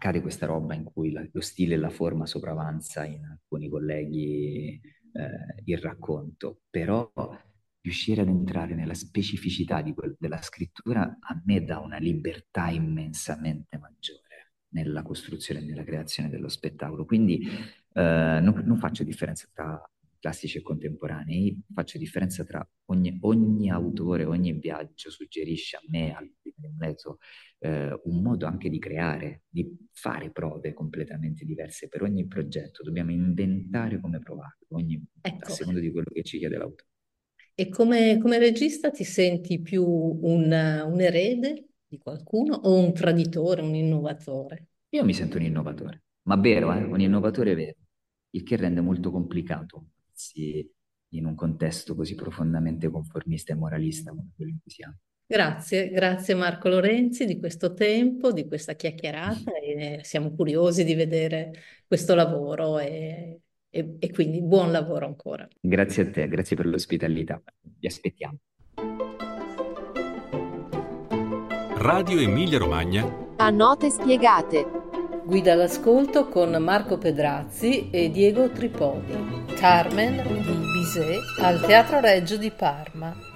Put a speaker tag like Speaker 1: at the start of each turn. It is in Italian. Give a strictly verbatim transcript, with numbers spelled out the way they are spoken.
Speaker 1: accade questa roba in cui la- lo stile e la forma sopravanza in alcuni colleghi eh, il racconto, però riuscire ad entrare nella specificità di quel- della scrittura a me dà una libertà immensamente maggiore nella costruzione e nella creazione dello spettacolo. Quindi eh, non, non faccio differenza tra classici e contemporanei, faccio differenza tra ogni, ogni autore, ogni viaggio suggerisce a me, al di Leto, eh, un modo anche di creare, di fare prove completamente diverse per ogni progetto. Dobbiamo inventare come provarlo, ogni, a
Speaker 2: Ecco,
Speaker 1: seconda di quello che ci chiede l'autore.
Speaker 2: e come, come regista ti senti più un, un erede di qualcuno o un traditore, un innovatore?
Speaker 1: Io mi sento un innovatore, ma vero, eh? Un innovatore vero, il che rende molto complicato sì, in un contesto così profondamente conformista e moralista come quello in cui siamo.
Speaker 2: Grazie, grazie Marco Lorenzi di questo tempo, di questa chiacchierata e siamo curiosi di vedere questo lavoro e, e e quindi buon lavoro ancora.
Speaker 1: Grazie a te, grazie per l'ospitalità. Vi aspettiamo.
Speaker 3: Radio Emilia Romagna.
Speaker 4: A note spiegate.
Speaker 2: Guida all'ascolto con Marco Pedrazzi e Diego Tripodi. Carmen di Bizet al Teatro Regio di Parma.